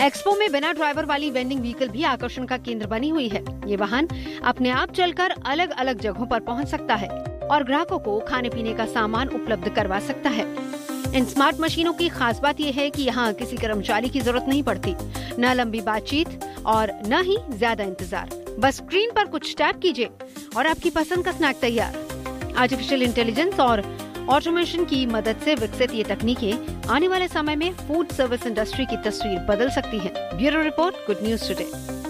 Expo में बिना driver वाली वेंडिंग व्हीकल भी आकर्षण का केंद्र बनी हुई है। ये वाहन अपने आप चलकर अलग अलग जगहों पर पहुंच सकता है और ग्राहकों को खाने पीने का सामान उपलब्ध करवा सकता है। इन स्मार्ट मशीनों की खास बात यह है कि यहाँ किसी कर्मचारी की जरूरत नहीं पड़ती, न लंबी बातचीत और न ही ज्यादा इंतजार। बस स्क्रीन पर कुछ टैप कीजिए और आपकी पसंद का स्नैक तैयार। आर्टिफिशियल इंटेलिजेंस और ऑटोमेशन की मदद से विकसित ये तकनीकें आने वाले समय में फूड सर्विस इंडस्ट्री की तस्वीर बदल सकती हैं। Bureau report, good news today.